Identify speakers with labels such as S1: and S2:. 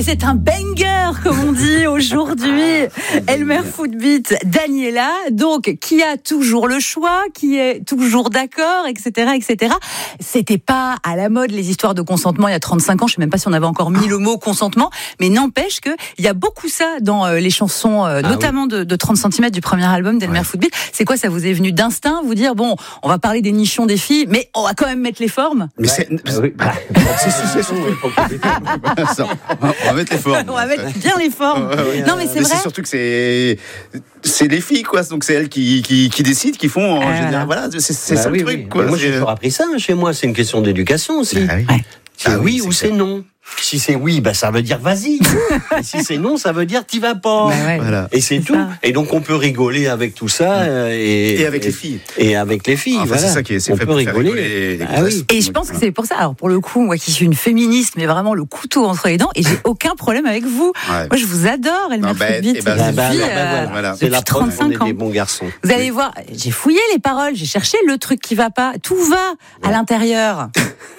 S1: mais c'est un banger, comme on dit aujourd'hui. Elmer Footbeat, Daniela, donc, qui a toujours le choix, qui est toujours d'accord, etc., etc. C'était pas à la mode, les histoires de consentement, il y a 35 ans. Je sais même pas si on avait encore mis le mot consentement, mais n'empêche que il y a beaucoup ça dans les chansons, notamment de 30 cm du premier album d'Elmer Footbeat. C'est quoi, ça vous est venu d'instinct, vous dire, bon, on va parler des nichons des filles, mais on va quand même mettre les formes?
S2: Mais c'est on va mettre les formes.
S1: On va mettre bien les formes. Non, mais c'est vrai.
S2: C'est surtout que c'est les filles, quoi. Donc c'est elles qui décident, qui font en général. Voilà, c'est ça le truc, quoi.
S3: Moi, j'ai toujours appris ça chez moi. C'est une question d'éducation aussi. C'est oui ou c'est non. Si c'est oui, ça veut dire vas-y. Et si c'est non, ça veut dire t'y vas pas.
S2: Voilà.
S3: Et c'est tout. Ça. Et donc on peut rigoler avec tout ça
S2: et avec les filles.
S3: Et avec les filles.
S2: Enfin, c'est ça qui est fait pour rigoler.
S1: Et je pense que c'est pour ça. Alors pour le coup, moi qui suis une féministe, mais vraiment le couteau entre les dents, et j'ai aucun problème avec vous. Moi, je vous adore, Elmer Footbeat.
S3: C'est la preuve qu'on est des bons garçons.
S1: Vous allez voir, j'ai fouillé les paroles, j'ai cherché le truc qui va pas. Tout va à l'intérieur.